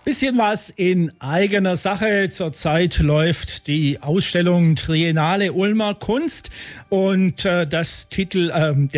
Bisschen was in eigener Sache. Zurzeit läuft die Ausstellung Triennale Ulmer Kunst und das Titel,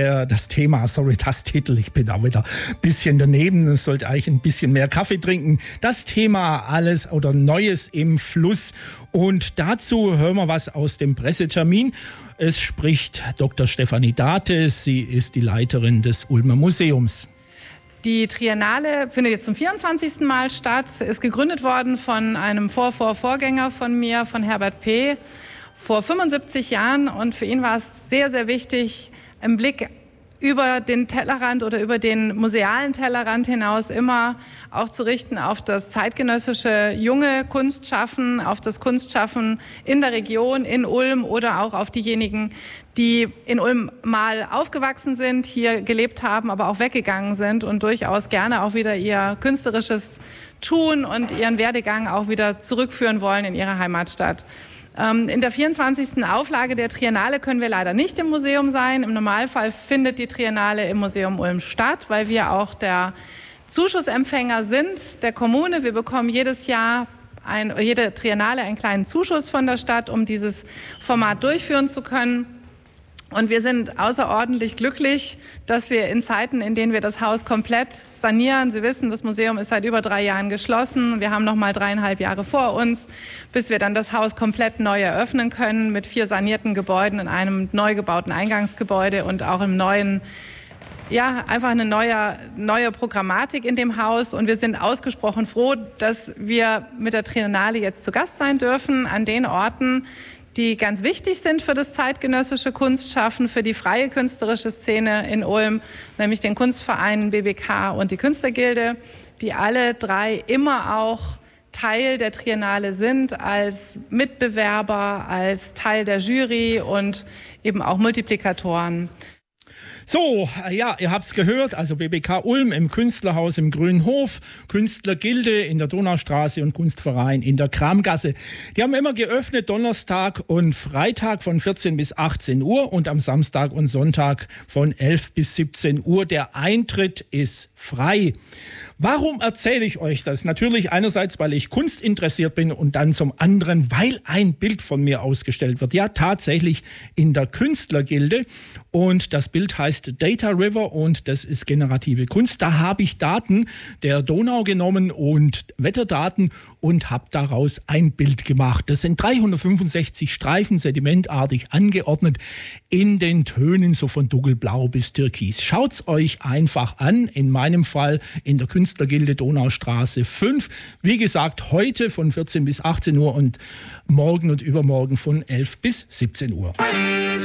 ich bin da wieder ein bisschen daneben, ich sollte eigentlich ein bisschen mehr Kaffee trinken. Das Thema Alles oder Neues im Fluss. Und dazu hören wir was aus dem Pressetermin. Es spricht Dr. Stefanie Date, sie ist die Leiterin des Ulmer Museums. Die Triennale findet jetzt zum 24. Mal statt, ist gegründet worden von einem Vorgänger von mir, von Herbert P., vor 75 Jahren. Und für ihn war es sehr, sehr wichtig, im Blick über den Tellerrand oder über den musealen Tellerrand hinaus immer auch zu richten auf das zeitgenössische junge Kunstschaffen, auf das Kunstschaffen in der Region, in Ulm oder auch auf diejenigen, die in Ulm mal aufgewachsen sind, hier gelebt haben, aber auch weggegangen sind und durchaus gerne auch wieder ihr künstlerisches Tun und ihren Werdegang auch wieder zurückführen wollen in ihre Heimatstadt. In der 24. Auflage der Triennale können wir leider nicht im Museum sein. Im Normalfall findet die Triennale im Museum Ulm statt, weil wir auch der Zuschussempfänger sind der Kommune. Wir bekommen jedes Jahr jede Triennale einen kleinen Zuschuss von der Stadt, um dieses Format durchführen zu können. Und wir sind außerordentlich glücklich, dass wir in Zeiten, in denen wir das Haus komplett sanieren, Sie wissen, das Museum ist seit über 3 Jahren geschlossen. Wir haben noch mal 3,5 Jahre vor uns, bis wir dann das Haus komplett neu eröffnen können mit 4 sanierten Gebäuden in einem neu gebauten Eingangsgebäude und auch im neuen, einfach eine neue Programmatik in dem Haus. Und wir sind ausgesprochen froh, dass wir mit der Triennale jetzt zu Gast sein dürfen an den Orten, die ganz wichtig sind für das zeitgenössische Kunstschaffen, für die freie künstlerische Szene in Ulm, nämlich den Kunstvereinen BBK und die Künstlergilde, die alle 3 immer auch Teil der Triennale sind, als Mitbewerber, als Teil der Jury und eben auch Multiplikatoren. So, ihr habt es gehört, also BBK Ulm im Künstlerhaus im Grünen Hof, Künstlergilde in der Donaustraße und Kunstverein in der Kramgasse. Die haben immer geöffnet, Donnerstag und Freitag von 14 bis 18 Uhr und am Samstag und Sonntag von 11 bis 17 Uhr. Der Eintritt ist frei. Warum erzähle ich euch das? Natürlich einerseits, weil ich kunstinteressiert bin und dann zum anderen, weil ein Bild von mir ausgestellt wird. Ja, tatsächlich in der Künstlergilde. Und das Bild heißt Data River und das ist generative Kunst. Da habe ich Daten der Donau genommen und Wetterdaten und habe daraus ein Bild gemacht. Das sind 365 Streifen, sedimentartig angeordnet in den Tönen so von dunkelblau bis türkis. Schaut's euch einfach an. In meinem Fall in der Künstlergilde Donaustraße 5. Wie gesagt, heute von 14 bis 18 Uhr und morgen und übermorgen von 11 bis 17 Uhr.